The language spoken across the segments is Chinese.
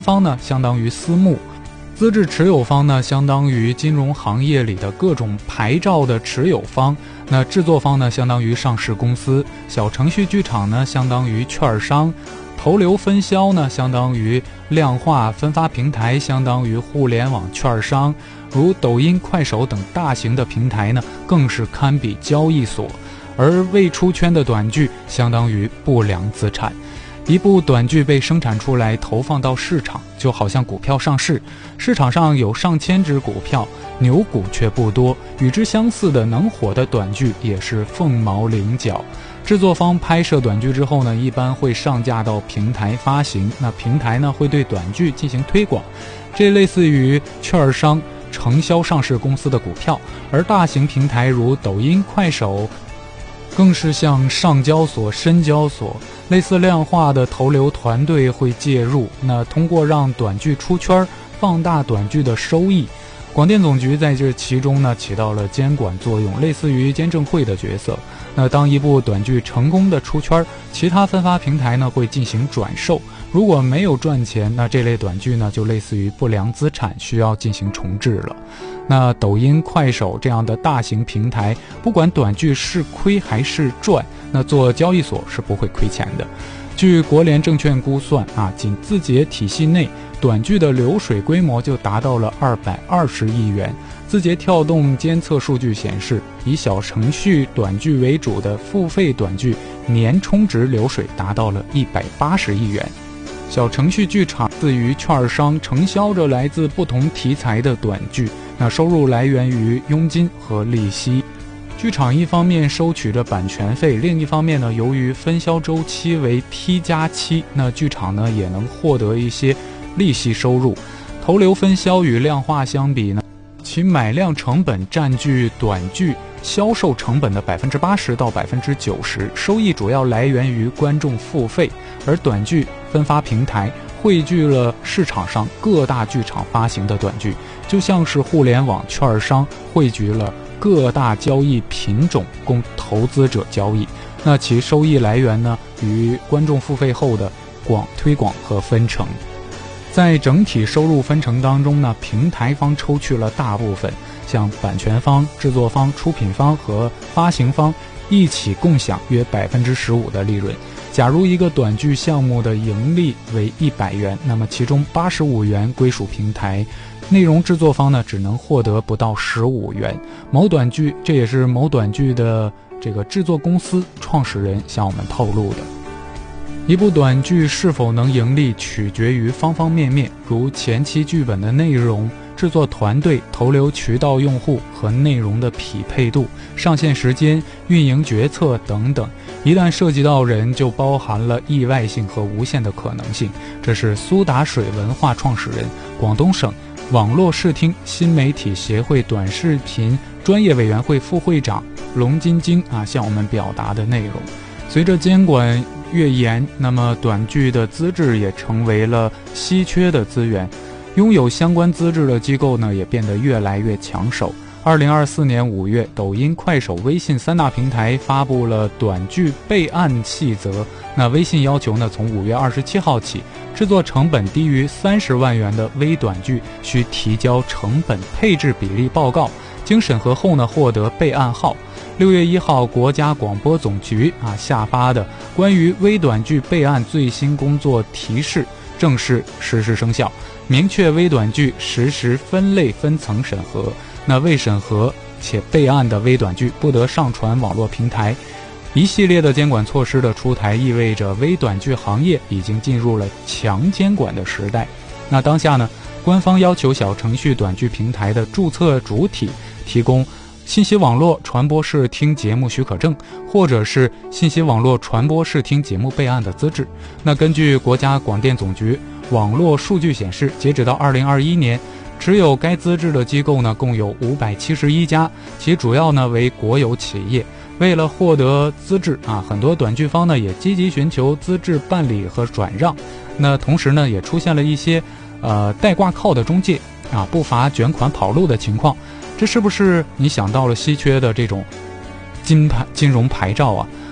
方呢相当于私募，资质持有方呢相当于金融行业里的各种牌照的持有方，那制作方呢相当于上市公司，小程序剧场呢相当于券商，投流分销呢相当于量化分发平台，相当于互联网券商，如抖音、快手等大型的平台呢更是堪比交易所。而未出圈的短剧相当于不良资产。一部短剧被生产出来投放到市场，就好像股票上市，市场上有上千只股票，牛股却不多，与之相似的能火的短剧也是凤毛麟角。制作方拍摄短剧之后呢，一般会上架到平台发行，那平台呢会对短剧进行推广，这类似于券商承销上市公司的股票。而大型平台如抖音、快手更是像上交所、深交所，类似量化的投流团队会介入，那通过让短剧出圈，放大短剧的收益。广电总局在这其中呢起到了监管作用，类似于监证会的角色。那当一部短剧成功的出圈，其他分发平台呢会进行转售，如果没有赚钱，那这类短剧呢就类似于不良资产，需要进行重置了。那抖音、快手这样的大型平台，不管短剧是亏还是赚，那做交易所是不会亏钱的。据国联证券估算仅字节体系内短剧的流水规模就达到了220亿元。字节跳动监测数据显示，以小程序短剧为主的付费短剧年充值流水达到了180亿元。小程序剧场自于券商承销着来自不同题材的短剧，那收入来源于佣金和利息。剧场一方面收取着版权费，另一方面呢，由于分销周期为 T+7， 那剧场呢也能获得一些利息收入。投流分销与量化相比呢，其买量成本占据短剧销售成本的80%到90%，收益主要来源于观众付费。而短剧分发平台汇聚了市场上各大剧场发行的短剧，就像是互联网券商汇聚了各大交易品种供投资者交易，那其收益来源呢，与观众付费后的推广和分成。在整体收入分成当中呢，平台方抽去了大部分，像版权方、制作方、出品方和发行方一起共享约15%的利润。假如一个短剧项目的盈利为100元，那么其中85元归属平台，内容制作方呢只能获得不到15元。某短剧，这也是某短剧的这个制作公司创始人向我们透露的。一部短剧是否能盈利取决于方方面面，如前期剧本的内容、制作团队、投流渠道用户和内容的匹配度、上线时间、运营决策等等。一旦涉及到人，就包含了意外性和无限的可能性。这是苏打水文化创始人、广东省网络视听新媒体协会短视频专业委员会副会长龙金晶向我们表达的内容。随着监管越严，那么短剧的资质也成为了稀缺的资源，拥有相关资质的机构呢也变得越来越抢手。2024年5月，抖音、快手、微信3大平台发布了短剧备案细则。那微信要求呢，从5月27号起，制作成本低于30万元的微短剧需提交成本配置比例报告，经审核后呢，获得备案号。6月1号，国家广播总局下发的关于微短剧备案最新工作提示正式实施生效，明确微短剧实时分类分层审核。那未审核且备案的微短剧不得上传网络平台。一系列的监管措施的出台，意味着微短剧行业已经进入了强监管的时代。那当下呢，官方要求小程序短剧平台的注册主体提供信息网络传播视听节目许可证，或者是信息网络传播视听节目备案的资质。那根据国家广电总局网络数据显示，截止到2021年，持有该资质的机构呢共有571家，其主要呢为国有企业。为了获得资质很多短剧方呢也积极寻求资质办理和转让。那同时呢也出现了一些代挂靠的中介不乏卷款跑路的情况。这是不是你想到了稀缺的这种金融牌照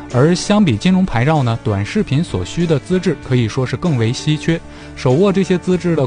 而相比金融牌照呢，短视频所需的资质可以说是更为稀缺。手握这些资质的